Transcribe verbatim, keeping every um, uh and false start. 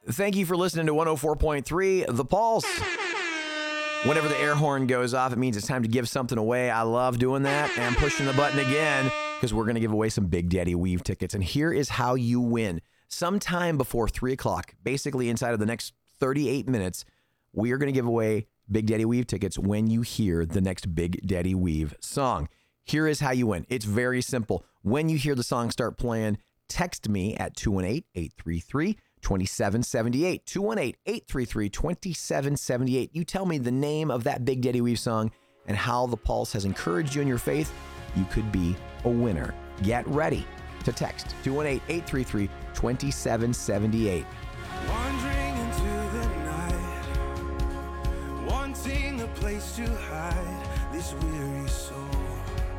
Thank you for listening to one oh four point three The Pulse. Whenever the air horn goes off, it means it's time to give something away. I love doing that. And I'm pushing the button again because we're going to give away some Big Daddy Weave tickets. And here is how you win. Sometime before three o'clock, basically inside of the next thirty-eight minutes, we are going to give away Big Daddy Weave tickets when you hear the next Big Daddy Weave song. Here is how you win. It's very simple. When you hear the song start playing, text me at two one eight, eight three three, two seven seven eight. two one eight, eight three three, two seven seven eight. You tell me the name of that Big Daddy Weave song and how the Pulse has encouraged you in your faith. You could be a winner. Get ready to text two one eight, eight three three, two seven seven eight. Wandering into the night, wanting a place to hide this weary soul.